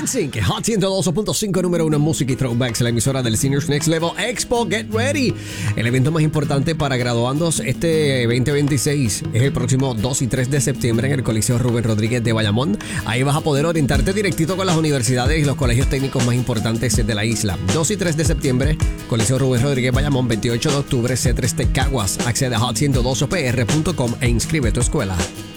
NSYNC, Hot 102.5, número 1 en música y throwbacks, la emisora del Seniors Next Level Expo. Get ready. El evento más importante para graduandos este 2026 es el próximo 2 y 3 de septiembre en el Coliseo Rubén Rodríguez de Bayamón. Ahí vas a poder orientarte directito con las universidades y los colegios técnicos más importantes de la isla. 2 y 3 de septiembre, Coliseo Rubén Rodríguez Bayamón. 28 de octubre, C3 Caguas. Accede a hot102pr.com e inscribe tu escuela.